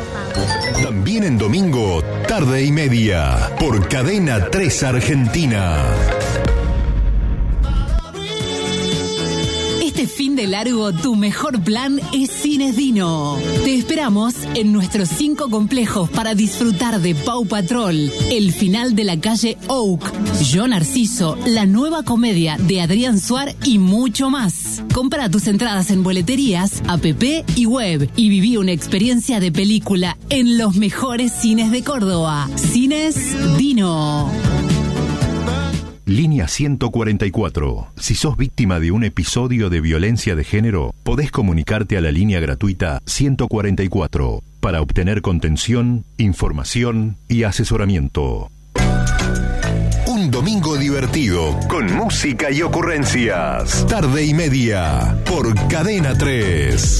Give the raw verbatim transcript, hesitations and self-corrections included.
También en domingo, tarde y media, por Cadena tres Argentina. Este fin de largo, tu mejor plan es Cines Dino. Te esperamos en nuestros cinco complejos para disfrutar de Paw Patrol, el final de la calle Oak, Yo Narciso, la nueva comedia de Adrián Suar y mucho más. Compra tus entradas en boleterías, app y web y viví una experiencia de película en los mejores cines de Córdoba. Cines Dino. Línea ciento cuarenta y cuatro. Si sos víctima de un episodio de violencia de género, podés comunicarte a la línea gratuita ciento cuarenta y cuatro para obtener contención, información y asesoramiento. Un domingo divertido, con música y ocurrencias. Tarde y media, por Cadena tres.